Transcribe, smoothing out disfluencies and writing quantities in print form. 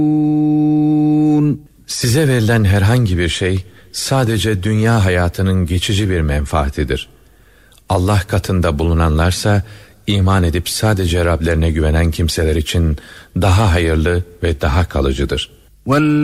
Size verilen herhangi bir şey sadece dünya hayatının geçici bir menfaatidir. Allah katında bulunanlarsa iman edip sadece Rablerine güvenen kimseler için daha hayırlı ve daha kalıcıdır.